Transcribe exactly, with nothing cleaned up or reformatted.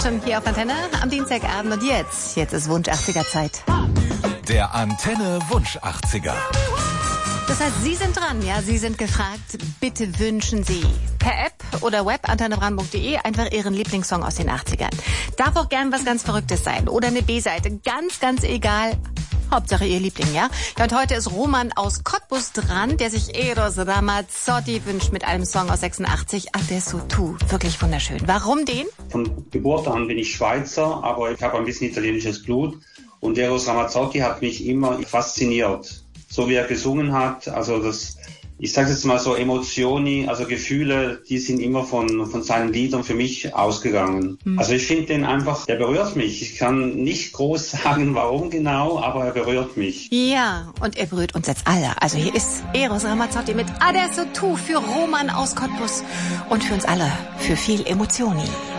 Überraschung hier auf Antenne am Dienstagabend. Und jetzt, jetzt ist Wunsch achtziger Zeit. Der Antenne Wunsch achtziger. Das heißt, Sie sind dran, ja, Sie sind gefragt. Bitte wünschen Sie per App oder Web antenne brandenburg punkt de einfach Ihren Lieblingssong aus den achtzigern. Darf auch gern was ganz Verrücktes sein oder eine B-Seite, ganz, ganz egal. Hauptsache Ihr Liebling, ja? Ja, und heute ist Roman aus Cottbus dran, der sich Eros Ramazzotti wünscht mit einem Song aus sechsundachtzig, Adesso tu. Wirklich wunderschön. Warum den? Von Geburt an bin ich Schweizer, aber ich habe ein bisschen italienisches Blut. Und Eros Ramazzotti hat mich immer fasziniert. So wie er gesungen hat, also das, ich sage jetzt mal so, Emotionen, also Gefühle, die sind immer von von seinen Liedern für mich ausgegangen. Mhm. Also ich finde den einfach, der berührt mich. Ich kann nicht groß sagen, warum genau, aber er berührt mich. Ja, und er berührt uns jetzt alle. Also hier ist Eros Ramazzotti mit Adesso tu für Roman aus Cottbus und für uns alle, für viel Emotioni.